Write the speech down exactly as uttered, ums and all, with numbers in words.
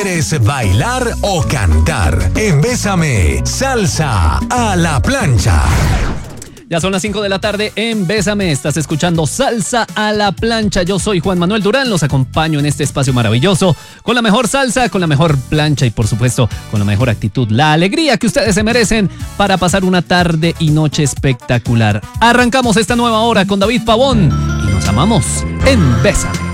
¿Quieres bailar o cantar? En Bésame, salsa a la plancha. Ya son las cinco de la tarde en Bésame, estás escuchando Salsa a la Plancha. Yo soy Juan Manuel Durán, los acompaño en este espacio maravilloso con la mejor salsa, con la mejor plancha y por supuesto con la mejor actitud, la alegría que ustedes se merecen para pasar una tarde y noche espectacular. Arrancamos esta nueva hora con David Pavón y nos amamos en Bésame.